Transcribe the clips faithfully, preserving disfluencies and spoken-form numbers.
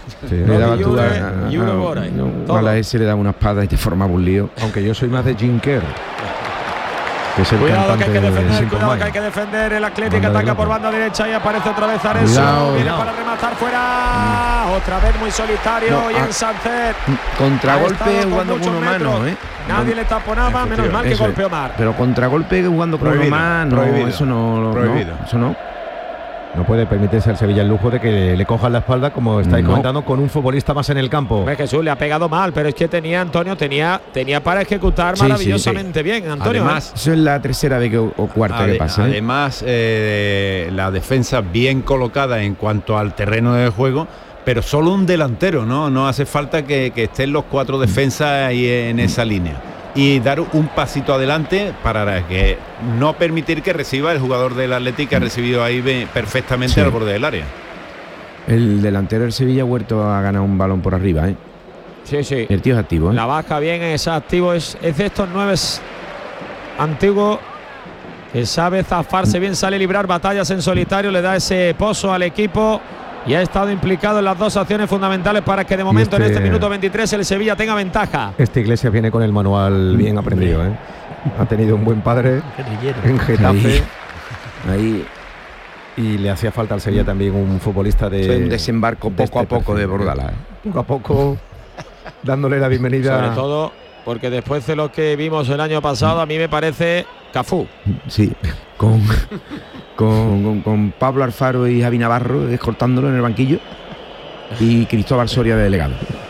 Sí, le daba tú a, a, a, a la S le daba una espada y te formaba un lío. Aunque yo soy más de Jim Kerr. Que es el cuidado que hay que defender, cuidado Mine. que hay que defender. El Atlético ataca por banda derecha y aparece otra vez Areso. Cuidado, viene cuidado. para rematar fuera. Mm. Otra vez muy solitario no, y en Sánchez. Contragolpe jugando con uno mano, ¿eh? Nadie no, le taponaba, menos mal que golpeó Mar. Pero contragolpe jugando con uno mano, no, eso no, prohibido. no, eso no. No puede permitirse al Sevilla el lujo de que le cojan la espalda, como estáis no. comentando, con un futbolista más en el campo. Ve, Jesús le ha pegado mal, pero es que tenía Antonio, tenía, tenía para ejecutar sí, maravillosamente sí, sí. bien, Antonio. Además, eso es la tercera vez que, o cuarta ade, que pasa. ¿eh? Además, eh, la defensa bien colocada en cuanto al terreno de juego, pero solo un delantero, ¿no? No hace falta que, que estén los cuatro defensas ahí en esa línea. Y dar un pasito adelante para que no permitir que reciba el jugador del Atlético que ha recibido ahí perfectamente sí. al borde del área. El delantero del Sevilla ha vuelto a ganar un balón por arriba, ¿eh? Sí, sí. El tío es activo, ¿eh? La baja bien, es activo, es, es de estos nueve antiguos que sabe zafarse bien, sale a librar batallas en solitario, le da ese pozo al equipo. Y ha estado implicado en las dos acciones fundamentales para que de momento este, en este minuto veintitrés el Sevilla tenga ventaja. Este Iglesias viene con el manual bien aprendido, ¿eh? Ha tenido un buen padre en Getafe. Ahí. Ahí. Y le hacía falta al Sevilla también un futbolista de... un desembarco de poco este a poco perfil, de Bordalás. ¿eh? Poco a poco, dándole la bienvenida. Sobre todo porque después de lo que vimos el año pasado, a mí me parece Cafú. Sí, con... Con, con, con Pablo Alfaro y Javi Navarro escoltándolo en el banquillo y Cristóbal Soria de delegado.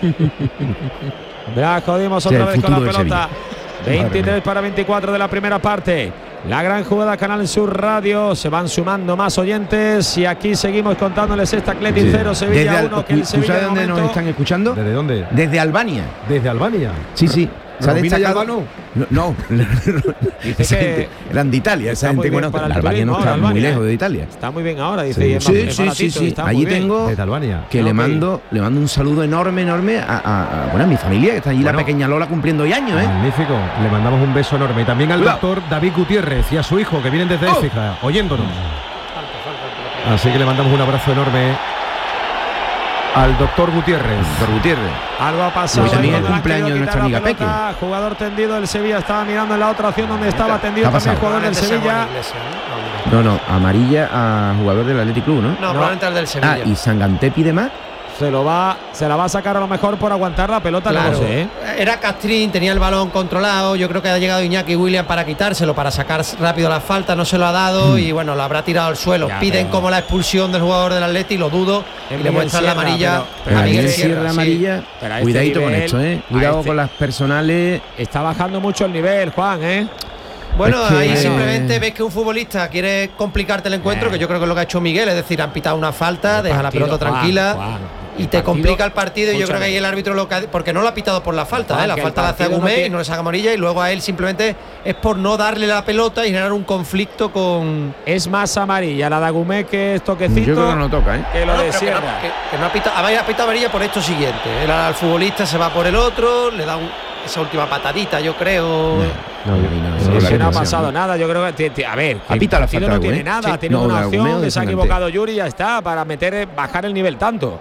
Ya jodimos otra vez con la pelota. veintitrés para veinticuatro de la primera parte. La gran jugada Canal Sur Radio. Se van sumando más oyentes y aquí seguimos contándoles esta Athletic cero, sí. Sevilla uno. Que el Sevilla ¿Sabes dónde momento... nos están escuchando? ¿Desde dónde? Desde Albania. ¿Desde Albania? Sí, sí. ¿Se ha destacado? No, no. Dice que eran de Italia, esa gente, bueno, Albania no está muy lejos de Italia. Está muy bien ahora, dice. Sí, sí, sí, sí, sí. Allí tengo que le mando, le mando un saludo enorme, enorme a, a, a, bueno, a mi familia, que está allí bueno, la pequeña Lola cumpliendo hoy años, ¿eh? Magnífico. Le mandamos un beso enorme. Y también al Hola. doctor David Gutiérrez y a su hijo, que vienen desde oh. Écija, oyéndonos. Así que le mandamos un abrazo enorme al doctor Gutiérrez. Doctor Gutiérrez. Algo ha pasado. Hoy también el cumpleaños de nuestra amiga Peque. Jugador tendido del Sevilla. Estaba mirando en la otra acción donde estaba tendido también el jugador del Sevilla. No, no, amarilla a jugador del Athletic Club, ¿no? No, probablemente al del Sevilla. Ah, y Sanganté pide más. Se lo va, se la va a sacar a lo mejor por aguantar la pelota, claro. No lo sé, ¿eh? Era Castrín, tenía el balón controlado. Yo creo que ha llegado Iñaki Williams para quitárselo, para sacar rápido la falta, no se lo ha dado mm. y bueno, lo habrá tirado al suelo. Ya, Piden pero... como la expulsión del jugador del Atleti, lo dudo, y le muestran la amarilla pero, pero a Miguel Sierra. Sierra amarilla, sí. Este cuidadito nivel, con esto, ¿eh? Cuidado este, con las personales. Está bajando mucho el nivel, Juan, ¿eh? Bueno, es que, ahí simplemente ves que un futbolista quiere complicarte el encuentro, eh. que yo creo que es lo que ha hecho Miguel, es decir, han pitado una falta, el deja partido, la pelota tranquila. Juan, Juan. Y te partido, complica el partido y yo creo que ahí el árbitro lo que ha, porque no lo ha pitado por la falta, ¿eh? La falta la hace Agumé no y no le saca amarilla y luego a él simplemente es por no darle la pelota y generar un conflicto con... Es más amarilla la de Agumé que es toquecito. Yo creo que no toca, ¿eh? Que lo no, de Sierra. Que no, que, que no ha pitado, ha pitado amarilla por esto siguiente. El, al futbolista se va por el otro, le da un, esa última patadita, yo creo. No, no, no, no, no, no, no ha pasado nada, yo creo que... A ver, el partido no tiene nada, sí, tiene no, una opción que se ha equivocado Yuri y ya está, para meter, bajar el nivel tanto.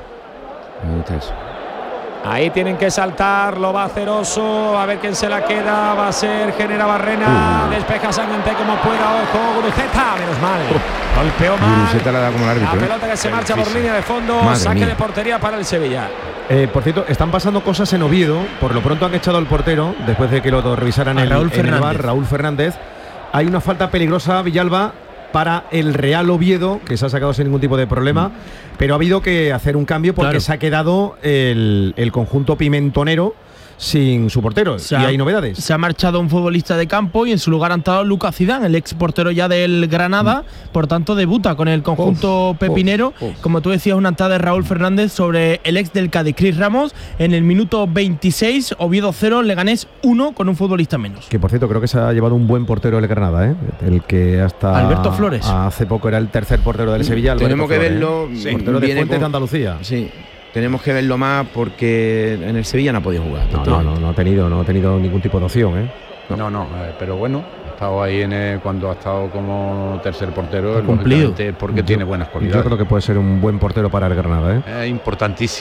Ahí tienen que saltar, lo va a hacer Oso, a ver quién se la queda, va a ser Genera Barrena, uh. despeja Sanganté como pueda, ojo, Guruceta, menos mal, uh. golpeó mal, Guruceta la da como el árbitro, la pelota que se marcha por línea de fondo, Madre saque mía. de portería para el Sevilla. Eh, por cierto, están pasando cosas en Oviedo, por lo pronto han echado al portero, después de que lo revisaran en Raúl el, Fernández. en el bar, Raúl Fernández, hay una falta peligrosa, Villalba, para el Real Oviedo, que se ha sacado sin ningún tipo de problema, mm. pero ha habido que hacer un cambio porque claro. se ha quedado el, el conjunto pimentonero sin su portero, y ha, hay novedades. Se ha marchado un futbolista de campo y en su lugar ha entrado Lucas Zidane, el ex portero ya del Granada, mm. por tanto debuta con el conjunto uf, pepinero. Uf, uf. Como tú decías, una entrada de Raúl Fernández sobre el ex del Cádiz, Cris Ramos, en el minuto veintiséis, Oviedo cero, Leganés uno, con un futbolista menos. Que por cierto, creo que se ha llevado un buen portero del Granada, ¿eh? El que hasta Alberto Flores. Hace poco era el tercer portero del Sevilla. Alberto Tenemos que Flores, verlo. ¿eh? Sí, portero de Fuentes con... de Andalucía. Sí. Tenemos que verlo más porque en el Sevilla no ha podido jugar. No, no, no, no ha tenido, no ha tenido ningún tipo de opción, ¿eh? No, no, no eh, pero bueno, ha estado ahí en el, cuando ha estado como tercer portero, cumplido, porque yo, tiene buenas cualidades. Yo creo que puede ser un buen portero para el Granada, ¿eh? Es importantísimo.